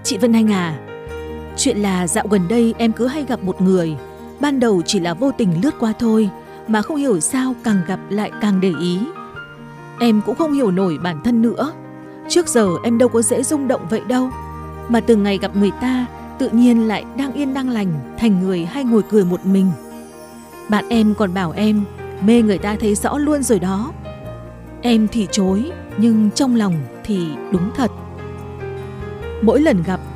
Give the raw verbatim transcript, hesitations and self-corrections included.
Chị Vân Anh à, chuyện là dạo gần đây em cứ hay gặp một người. Ban đầu chỉ là vô tình lướt qua thôi, mà không hiểu sao càng gặp lại càng để ý. Em cũng không hiểu nổi bản thân nữa. Trước giờ em đâu có dễ rung động vậy đâu. Mà từng ngày gặp người ta, tự nhiên lại đang yên đang lành, thành người hay ngồi cười một mình. Bạn em còn bảo em mê người ta thấy rõ luôn rồi đó. Em thì chối, nhưng trong lòng thì đúng thật. Mỗi lần gặp